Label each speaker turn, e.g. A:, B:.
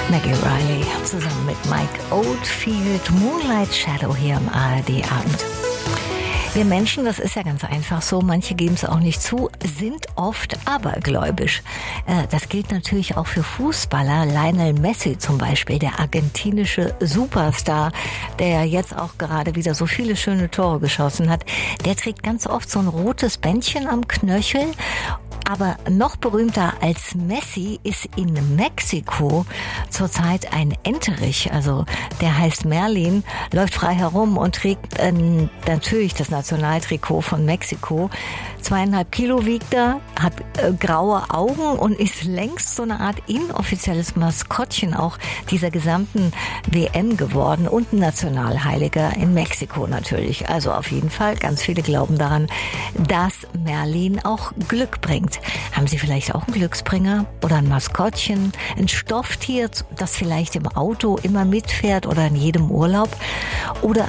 A: Maggie Riley zusammen mit Mike Oldfield, Moonlight Shadow hier im ARD-Abend. Wir Menschen, das ist ja ganz einfach so, manche geben es auch nicht zu, sind oft abergläubisch. Das gilt natürlich auch für Fußballer. Lionel Messi zum Beispiel, der argentinische Superstar, der jetzt auch gerade wieder so viele schöne Tore geschossen hat, der trägt ganz oft so ein rotes Bändchen am Knöchel. Aber noch berühmter als Messi ist in Mexiko zurzeit ein Enterich, also der heißt Merlin, läuft frei herum und trägt natürlich das Nationaltrikot von Mexiko. 2,5 Kilo wiegt er, hat graue Augen und ist längst so eine Art inoffizielles Maskottchen auch dieser gesamten WM geworden und ein Nationalheiliger in Mexiko natürlich. Also auf jeden Fall, ganz viele glauben daran, dass Merlin auch Glück bringt. Haben Sie vielleicht auch einen Glücksbringer oder ein Maskottchen, ein Stofftier, das vielleicht im Auto immer mitfährt oder in jedem Urlaub? Oder